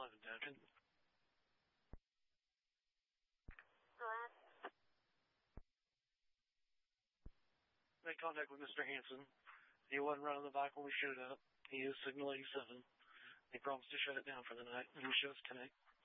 911, Duncan. Made contact with Mr. Hanson. He wasn't running the bike when we showed up. He is Signal 87. He promised to shut it down for the night, and we show us tonight.